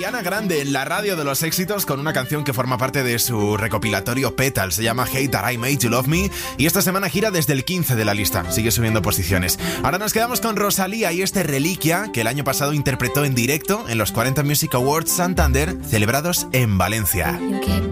Ariana Grande en la radio de los éxitos con una canción que forma parte de su recopilatorio Petal. Se llama Hate That I Made You Love Me y esta semana gira desde el 15 de la lista. Sigue subiendo posiciones. Ahora nos quedamos con Rosalía y este Reliquia que el año pasado interpretó en directo en los 40 Music Awards Santander celebrados en Valencia.